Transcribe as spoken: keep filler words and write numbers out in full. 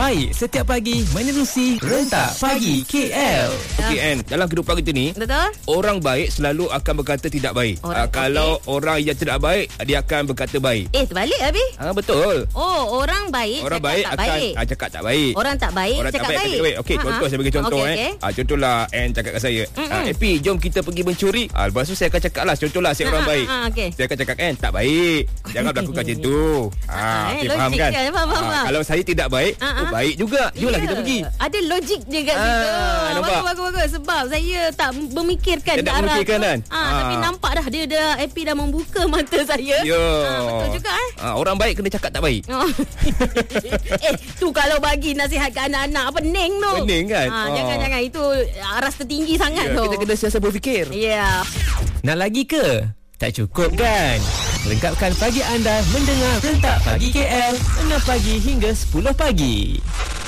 baik setiap pagi menerusi Rentak Pagi K L. Okey, Ann, dalam kehidupan kita ni, Betul? orang baik selalu akan berkata tidak baik. Orang- Uh, kalau okey. orang yang tidak baik, dia akan berkata baik. Eh, terbalik habis. Ah, betul. Oh, orang baik Orang cakap baik tak akan baik. ah, cakap tak baik. Orang tak baik Orang cakap tak baik, baik. cakap baik. Okey, Ha, contoh ha. saya bagi contoh Okey, eh. okey. Ah, contohlah Ann cakap kat saya, Mm-mm. ah, Epi, jom kita pergi mencuri. Ah, lepas tu saya akan cakap lah, contohlah saya Ha, orang ha, baik. ha, okey. Saya akan cakap, Ann, tak baik. Jangan berlakukan macam tu. Ah, Ah, eh, okey, logik faham kan? kan? Faham, faham, Ah, faham. kalau saya tidak baik, Ah, oh ah. baik juga. Jomlah Ya. kita pergi. Ada logik je kat Ah, situ. nampak? Bagus, bagus, bagus. Sebab saya tak memikirkan Saya tak ke arah memikirkan, tu. kan? Ah, Ah. Tapi nampak dah dia dah happy dah membuka mata saya. Ya. Ah, betul juga eh. Ah, orang baik kena cakap tak baik. Oh. eh, tu kalau bagi nasihat ke anak-anak pening tu. Pening kan? Ah, Oh. Jangan-jangan itu aras tertinggi sangat Ya, tu. kita kena siasat berfikir. Ya. Nak lagi ke? Tak cukup kan? Lengkapkan pagi anda mendengar Rentak Pagi K L enam pagi hingga sepuluh pagi.